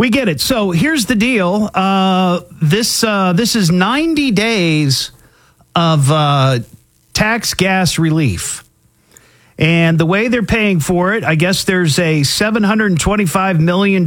We get it. So here's the deal. This is 90 days of tax gas relief. And the way they're paying for it, I guess there's a $725 million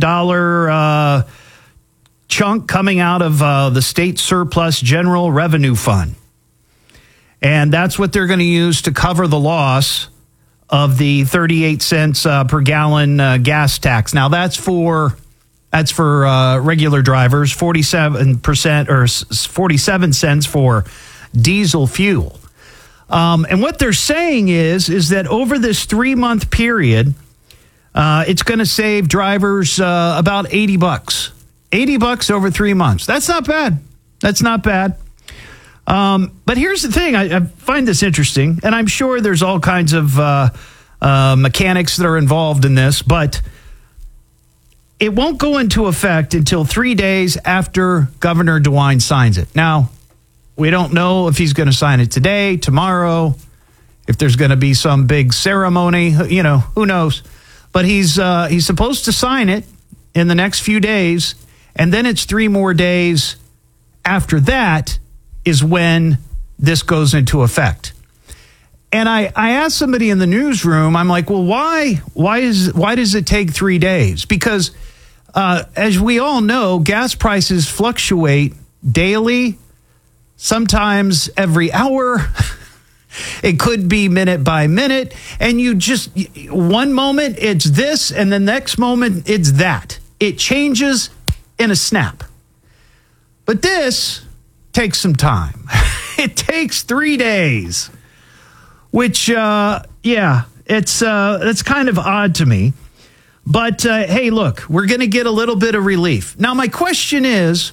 chunk coming out of the state surplus general revenue fund. And that's what they're going to use to cover the loss of the 38 cents per gallon gas tax. Now, that's for regular drivers, 47% or 47 cents for diesel fuel. And what they're saying is that over this 3-month period, it's going to save drivers about $80. $80 over 3 months. That's not bad. That's not bad. But here's the thing. I find this interesting, and I'm sure there's all kinds of mechanics that are involved in this, but it won't go into effect until 3 days after Governor DeWine signs it. Now, we don't know if he's going to sign it today, tomorrow, if there's going to be some big ceremony, who knows. But he's supposed to sign it in the next few days, and then it's 3 more days after that is when this goes into effect. And I asked somebody in the newsroom, I'm like, well, why does it take 3 days? Because as we all know, gas prices fluctuate daily, sometimes every hour. It could be minute by minute. And you just, one moment it's this, and the next moment it's that. It changes in a snap. But this takes some time. It takes 3 days, which, it's kind of odd to me. But, hey, look, we're going to get a little bit of relief. Now, my question is,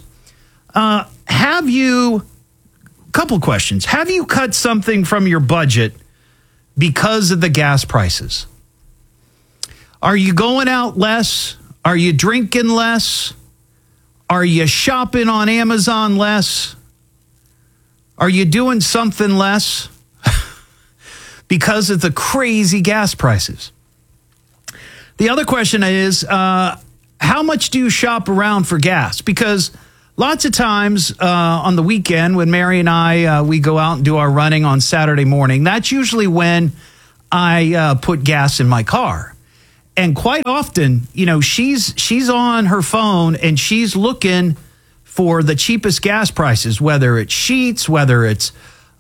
couple questions. Have you cut something from your budget because of the gas prices? Are you going out less? Are you drinking less? Are you shopping on Amazon less? Are you doing something less because of the crazy gas prices? The other question is, how much do you shop around for gas? Because lots of times on the weekend when Mary and I, we go out and do our running on Saturday morning, that's usually when I put gas in my car. And quite often, she's on her phone and she's looking for the cheapest gas prices, whether it's Sheetz, whether it's,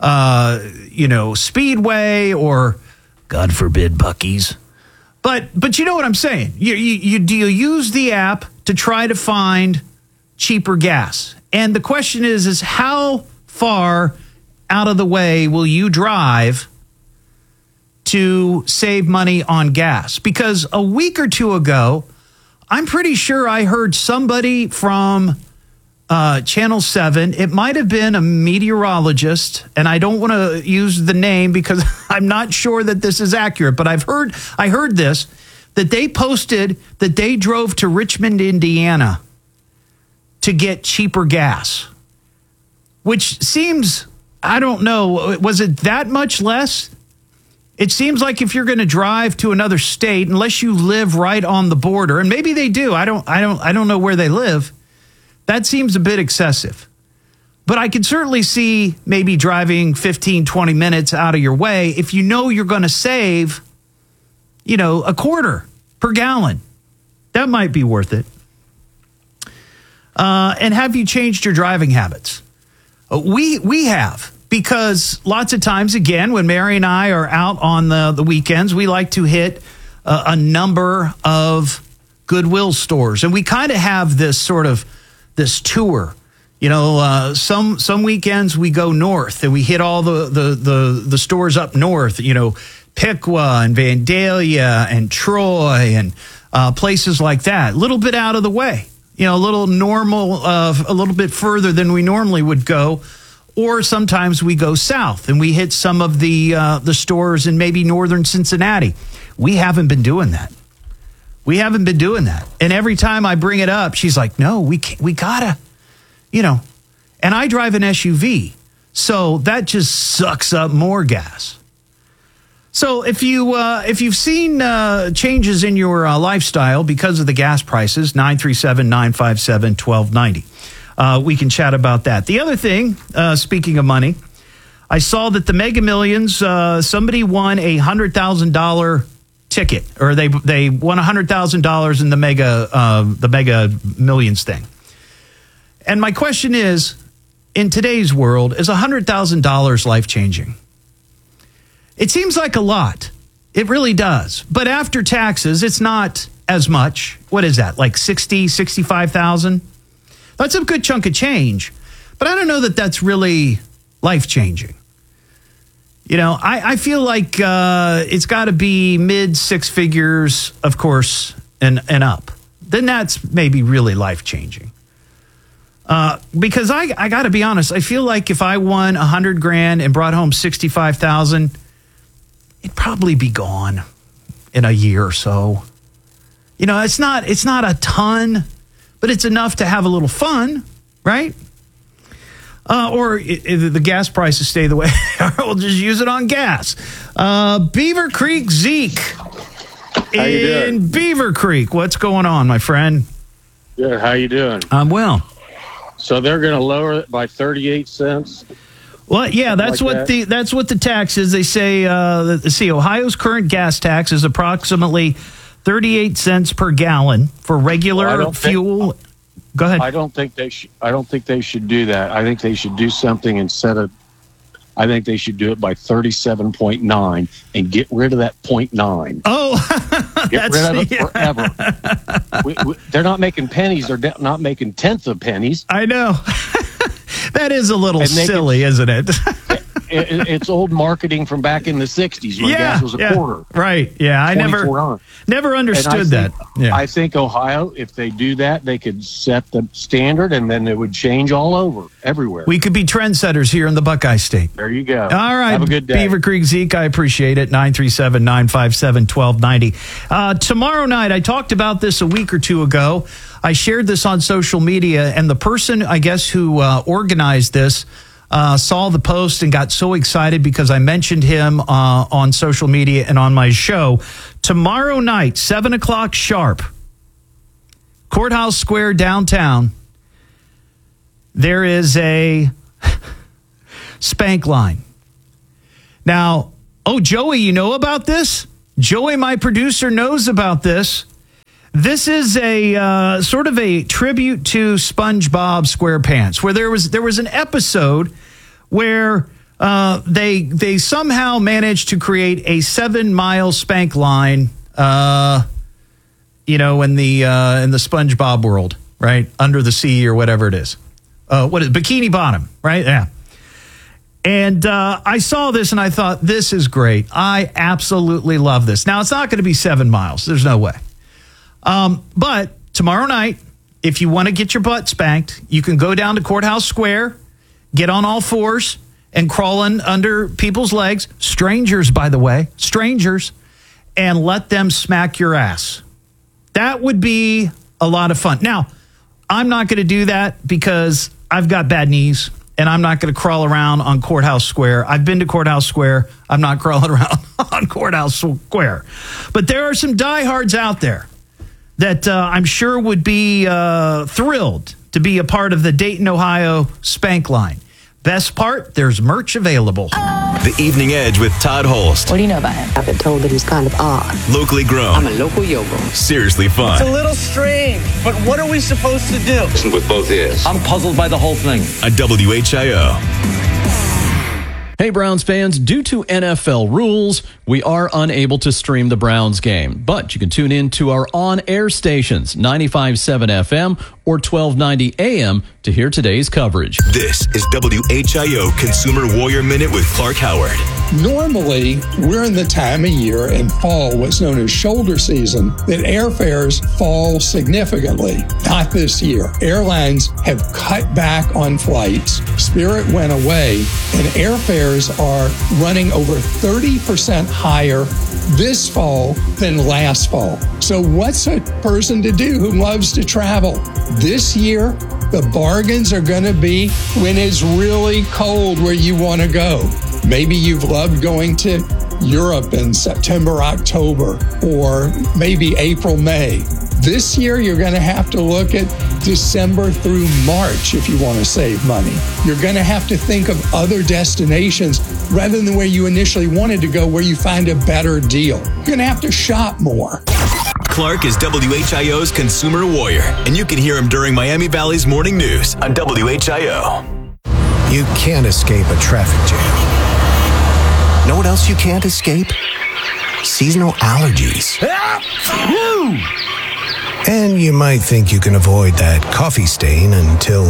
Speedway, or, God forbid, Buc-ee's. But you know what I'm saying? Do you use the app to try to find cheaper gas? And the question is how far out of the way will you drive to save money on gas? Because a week or two ago, I'm pretty sure I heard somebody from Channel 7. It might have been a meteorologist, and I don't want to use the name because I'm not sure that this is accurate, but I heard this, that they posted that they drove to Richmond, Indiana to get cheaper gas, which seems, I don't know, was it that much less? It seems like if you're going to drive to another state, unless you live right on the border, and maybe they do, I don't know where they live, that seems a bit excessive. But I could certainly see maybe driving 15, 20 minutes out of your way if you know you're going to save, a quarter per gallon. That might be worth it. And have you changed your driving habits? We have, because lots of times, again, when Mary and I are out on the weekends, we like to hit a number of Goodwill stores. And we kind of have this tour. Some weekends we go north and we hit all the stores up north, Piqua and Vandalia and Troy and places like that. A little bit out of the way, a little bit further than we normally would go. Or sometimes we go south and we hit some of the stores in maybe northern Cincinnati. We haven't been doing that. And every time I bring it up, she's like, no, we gotta, and I drive an SUV. So that just sucks up more gas. So if you've seen changes in your lifestyle because of the gas prices, 937-957-1290. We can chat about that. The other thing, speaking of money, I saw that the Mega Millions, somebody won a $100,000 ticket, or they won $100,000 in the Mega Millions thing. And my question is, in today's world, is $100,000 life-changing? It seems like a lot. It really does. But after taxes, it's not as much. What is that, like 60, 65,000? That's a good chunk of change. But I don't know that that's really life-changing. You know, I feel like it's got to be mid six figures, of course, and up. Then that's maybe really life-changing. Because I got to be honest, I feel like if I won $100,000 and brought home 65,000, it'd probably be gone in a year or so. You know, it's not a ton, but it's enough to have a little fun, right? Or if the gas prices stay the way they are, we'll just use it on gas. Beaver Creek Zeke in Beaver Creek. What's going on, my friend? Good. How you doing? I'm well. So they're going to lower it by 38 cents. Well, yeah, that's what the tax is. They say, Ohio's current gas tax is approximately 38 cents per gallon for regular fuel. Go ahead. I don't think they should do that. I think they should do something instead of. I think they should do it by 37.9 and get rid of that 0.9. Oh, get rid of it forever. They're not making pennies. They're not making tenths of pennies. I know. That is a little silly, isn't it? It's old marketing from back in the 60s when gas was a quarter. Right. Yeah. I never understood that. Yeah. I think Ohio, if they do that, they could set the standard and then it would change all over, everywhere. We could be trendsetters here in the Buckeye State. There you go. All right. Have a good day. Beaver Creek Zeke, I appreciate it. 937-957-1290. Tomorrow night, I talked about this a week or two ago. I shared this on social media, and the person, I guess, who organized this saw the post and got so excited because I mentioned him on social media and on my show. Tomorrow night, 7 o'clock sharp, Courthouse Square downtown, there is a spank line. Now, Joey, you know about this? Joey, my producer, knows about this. This is a sort of a tribute to SpongeBob SquarePants, where there was an episode where they somehow managed to create a 7-mile spank line, in the SpongeBob world, right, under the sea or whatever it is. What is Bikini Bottom, right? Yeah. And I saw this and I thought, this is great. I absolutely love this. Now, it's not going to be 7 miles. There's no way. But tomorrow night, if you want to get your butt spanked, you can go down to Courthouse Square, get on all fours, and crawl in under people's legs, strangers, by the way, strangers, and let them smack your ass. That would be a lot of fun. Now, I'm not going to do that because I've got bad knees, and I'm not going to crawl around on Courthouse Square. I've been to Courthouse Square. I'm not crawling around on Courthouse Square. But there are some diehards out there that I'm sure would be thrilled to be a part of the Dayton, Ohio Spank Line. Best part, there's merch available. The Evening Edge with Todd Holst. What do you know about him? I've been told that he's kind of odd. Locally grown. I'm a local yogo. Seriously fun. It's a little strange, but what are we supposed to do? Listen with both ears. I'm puzzled by the whole thing. A WHIO. Hey, Browns fans, due to NFL rules, we are unable to stream the Browns game, but you can tune in to our on-air stations, 95.7 FM or 1290 AM, to hear today's coverage. This is WHIO Consumer Warrior Minute with Clark Howard. Normally, we're in the time of year in fall, what's known as shoulder season, that airfares fall significantly. Not this year. Airlines have cut back on flights. Spirit went away, and airfares are running over 30% higher this fall than last fall. So what's a person to do who loves to travel? This year, the bargains are going to be when it's really cold where you want to go. Maybe you've loved going to Europe in September, October, or maybe April, May. This year, you're going to have to look at December through March if you want to save money. You're going to have to think of other destinations rather than where you initially wanted to go, where you find a better deal. You're going to have to shop more. Clark is WHIO's consumer warrior, and you can hear him during Miami Valley's morning news on WHIO. You can't escape a traffic jam. Know what else you can't escape? Seasonal allergies. And you might think you can avoid that coffee stain until...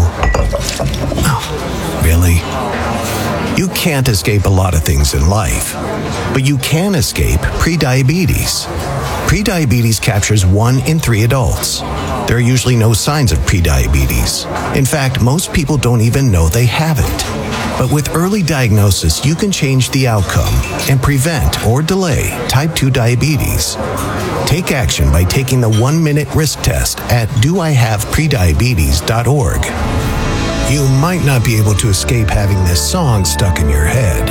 Oh, really? You can't escape a lot of things in life, but you can escape prediabetes. Prediabetes captures 1 in 3 adults. There are usually no signs of prediabetes. In fact, most people don't even know they have it. But with early diagnosis, you can change the outcome and prevent or delay type 2 diabetes. Take action by taking the 1-minute risk test at doihaveprediabetes.org. You might not be able to escape having this song stuck in your head,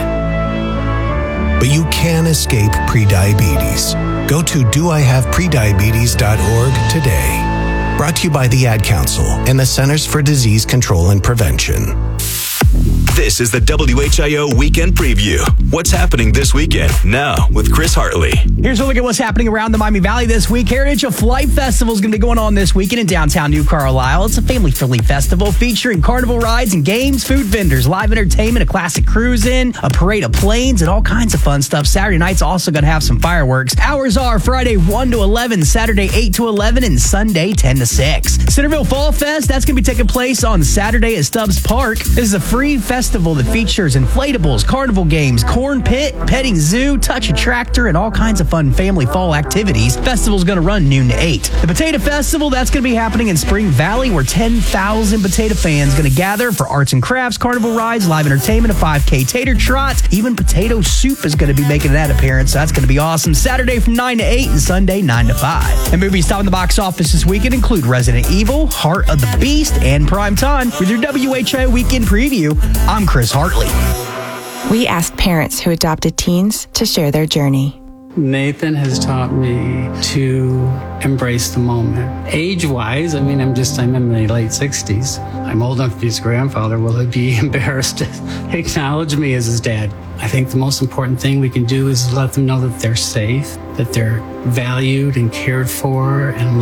but you can escape prediabetes. Go to doihaveprediabetes.org today. Brought to you by the Ad Council and the Centers for Disease Control and Prevention. This is the WHIO Weekend Preview. What's happening this weekend? Now with Chris Hartley. Here's a look at what's happening around the Miami Valley this week. Heritage of Flight Festival is going to be going on this weekend in downtown New Carlisle. It's a family-friendly festival featuring carnival rides and games, food vendors, live entertainment, a classic cruise-in, a parade of planes, and all kinds of fun stuff. Saturday night's also going to have some fireworks. Hours are Friday 1 to 11, Saturday 8 to 11, and Sunday 10 to 6. Centerville Fall Fest, that's going to be taking place on Saturday at Stubbs Park. This is a free festival that features inflatables, carnival games, corn pit, petting zoo, touch a tractor, and all kinds of fun family fall activities. Festival's going to run noon to 8. The Potato Festival, that's going to be happening in Spring Valley, where 10,000 potato fans going to gather for arts and crafts, carnival rides, live entertainment, a 5K tater trot. Even potato soup is going to be making that appearance. So that's going to be awesome. Saturday from 9 to 8 and Sunday 9 to 5. And movies stopping the box office this weekend include Resident Evil, Heart of the Beast, and Prime Time. With your WHIO Weekend Preview, I'm Chris Hartley. We asked parents who adopted teens to share their journey. Nathan has taught me to embrace the moment. Age-wise, I'm in my late 60s. I'm old enough to be his grandfather. Will he be embarrassed to acknowledge me as his dad? I think the most important thing we can do is let them know that they're safe, that they're valued and cared for and